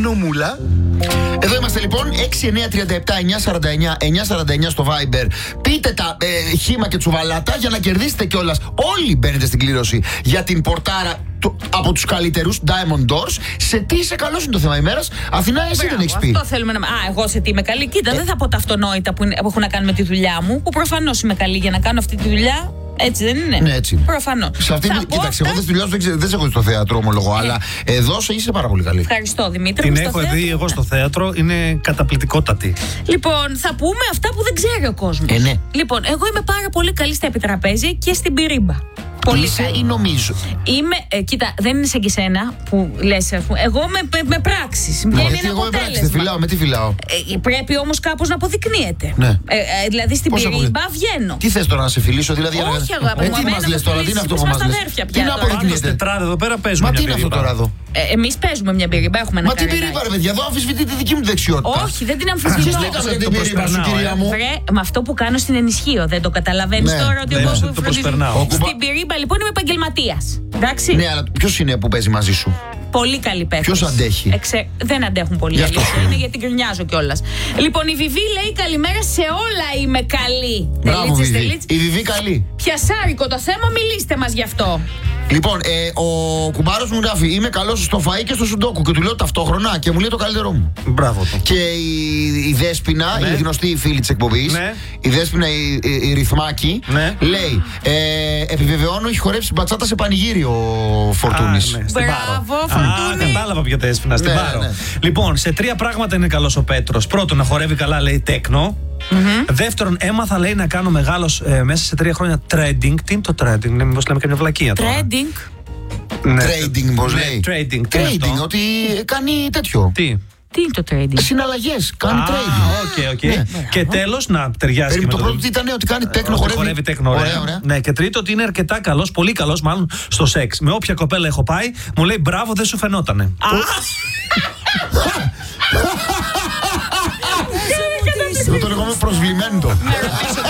γνωμούλα. Εδώ είμαστε λοιπόν, 6-9-37-949 στο Viber. Πείτε τα χήμα και τσουβαλάτα για να κερδίσετε κιόλας. Όλοι μπαίνετε στην κλήρωση για την πορτάρα από τους καλύτερους Diamond Doors. Σε τι είσαι καλός είναι το θέμα ημέρας. Αθηνά, εσύ δεν έχεις πει. Αυτό θέλουμε να. Εγώ σε τι είμαι καλή. Κοίτα, δεν θα πω τα αυτονόητα που έχουν να κάνουν με τη δουλειά μου. Που προφανώς είμαι καλή για να κάνω αυτή τη δουλειά. Έτσι δεν είναι? Ναι, έτσι. Προφανώς. Κοίταξε, εγώ δεν σε έχω δει στο θέατρο, ομολογώ, αλλά εδώ είσαι πάρα πολύ καλή. Ευχαριστώ, Δημήτρη. Την έχω δει εγώ στο θέατρο, είναι καταπληκτικότατη. Λοιπόν, θα πούμε αυτά που δεν ξέρει ο κόσμος. Ναι. Λοιπόν, εγώ είμαι πάρα πολύ καλή στα επιτραπέζια και στην πυρίμπα. Πολύ είσαι καλή. ή νομίζω? Είμαι, κοίτα, δεν είναι σαν και σένα που λες, εγώ με πράξεις. Γιατί εγώ με πράξεις δεν φυλάω, με τι φυλάω? Πρέπει όμως κάπως να αποδεικνύεται. Ναι. Δηλαδή στην πυρίμπα βγαίνω. Τι θες τώρα, να σε φιλήσω, δηλαδή? Όχι, αγάπη μου. Τι μας λες τώρα, τι είναι αυτό που μας λες? Τι να αποδεικνύεται? Τετράδε εδώ πέρα παίζουμε. Μα τι είναι αυτό τώρα εδώ? Εμείς παίζουμε μια πυρίμπα, έχουμε ένα. Μα τι πυρίμπα, ρε παιδιά, εδώ αμφισβητείτε τη δική μου δεξιότητα. Όχι, δεν την αμφισβητώ. Εσείς λέγατε για την πυρίμπα σου, κυρία μου. Με αυτό που κάνω στην ενισχύω, δεν το καταλαβαίνεις τώρα ότι εγώ το προσπερνάω. στην πυρίμπα λοιπόν είμαι επαγγελματίας. Εντάξει. Ναι, αλλά ποιος είναι που παίζει μαζί σου? Πολύ καλή παίκτης. Ποιος αντέχει? Δεν αντέχουν πολύ. Γι' αυτό είναι γιατί γκρινιάζω κιόλας. Λοιπόν, η Βιβί λέει καλημέρα σε όλα είμαι καλή. Μπράβο, Βιβί. Η Βιβί καλή. Πιασάρικο το θέμα, μιλήστε μας γι' αυτό. Λοιπόν, ο κουμπάρος μου γράφει: είμαι καλός στο φαΐ και στο σουντόκου. Και του λέω ταυτόχρονα και μου λέει το καλύτερό μου. Μπράβο του. Και η Δέσποινα, ναι, η γνωστή φίλη της εκπομπής, ναι, η Δέσποινα η Ρυθμάκη, ναι, λέει: επιβεβαιώνω, έχει χορέψει μπατσάτα σε πανηγύρι ο Φορτούνης. Ναι, μπράβο, Φορτούνη. Κατάλαβα ποια Δέσποινα, στην Ναι, Πάρο. ναι. Λοιπόν, σε 3 πράγματα είναι καλός ο Πέτρος. Πρώτον, να χορεύει καλά, λέει τέκνο. Δεύτερον, έμαθα, λέει, να κάνω μεγάλος μέσα σε 3 χρόνια trading. Τι είναι το trading, μήπως λέμε καμιά βλακεία τώρα? Trading. Ναι. Trading, πώς λέει? Trading. Trading, ότι κάνει τέτοιο. Τι? Τι είναι το trading? Συναλλαγές, κάνει trading. Οκ. Και τέλος, να ταιριάζει και με το πρώτο τι ήταν, ότι κάνει τέκνο, χορεύει τέκνο. Ωραία. Ναι, και τρίτο, ότι είναι αρκετά καλός, πολύ καλός μάλλον, στο σεξ. Με όποια κοπέλα έχω πάει, μου λέει μπράβο, δεν σου φαινότανε. Αυτό το λεγόμενο προσβλημέντο.